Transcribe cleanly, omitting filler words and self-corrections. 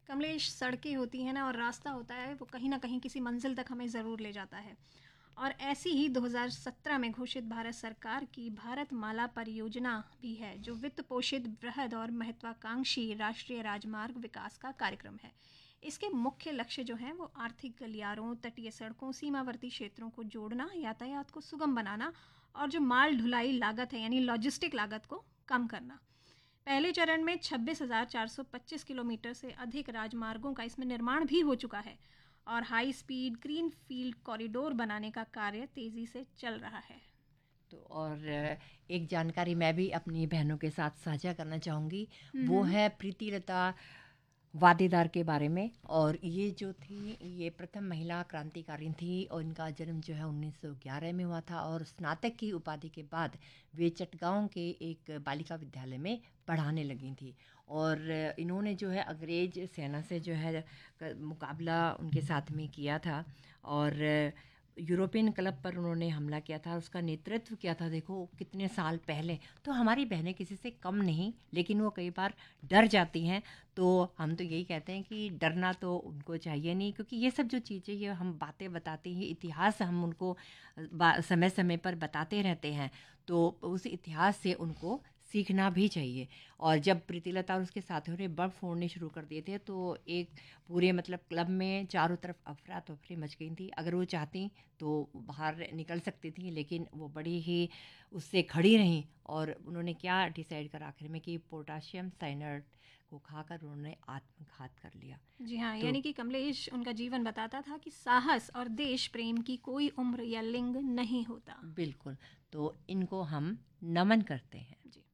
कमलेश, सड़कें होती हैं ना और रास्ता होता है, वो कहीं ना कहीं किसी मंजिल तक हमें ज़रूर ले जाता है। और ऐसी ही 2017 में घोषित भारत सरकार की भारत माला परियोजना भी है, जो वित्त पोषित वृहद और महत्वाकांक्षी राष्ट्रीय राजमार्ग विकास का कार्यक्रम है। इसके मुख्य लक्ष्य जो हैं वो आर्थिक गलियारों, तटीय सड़कों, सीमावर्ती क्षेत्रों को जोड़ना, यातायात को सुगम बनाना और जो माल ढुलाई लागत है यानी लॉजिस्टिक लागत को कम करना। पहले चरण में 26,425 किलोमीटर से अधिक राजमार्गों का इसमें निर्माण भी हो चुका है और high speed green field corridor बनाने का कार्य तेज़ी से चल रहा है। तो और एक जानकारी मैं भी अपनी बहनों के साथ साझा करना चाहूँगी, वो हम्म। है प्रीतिलता वादेदार के बारे में। और ये जो थी, ये प्रथम महिला क्रांतिकारी थी और इनका जन्म जो है 1911 में हुआ था और स्नातक की उपाधि के बाद वे चटगांव के एक बालिका विद्यालय में पढ़ाने लगी थी। और इन्होंने जो है अंग्रेज सेना से जो है मुकाबला उनके साथ में किया था और यूरोपियन क्लब पर उन्होंने हमला किया था, उसका नेतृत्व किया था, देखो कितने साल पहले। तो हमारी बहनें किसी से कम नहीं, लेकिन वो कई बार डर जाती हैं। तो हम तो यही कहते हैं कि डरना तो उनको चाहिए नहीं, क्योंकि ये सब जो चीज़ें ये हम बातें बताते हैं, इतिहास हम उनको समय समय पर बताते रहते हैं, तो उस इतिहास से उनको सीखना भी चाहिए। और जब प्रीतिलता और उसके साथियों ने बम फोड़ने शुरू कर दिए थे, तो एक पूरे मतलब क्लब में चारों तरफ अफरा तफरी मच गई थी। अगर वो चाहती तो बाहर निकल सकती थी, लेकिन वो बड़ी ही उससे खड़ी रहीं और उन्होंने क्या डिसाइड करा आखिर में कि पोटाशियम साइनाइड को खाकर उन्होंने आत्मघात कर लिया। जी हाँ, तो यानी कि कमलेश उनका जीवन बताता था कि साहस और देश प्रेम की कोई उम्र या लिंग नहीं होता। बिल्कुल, तो इनको हम नमन करते हैं। जी।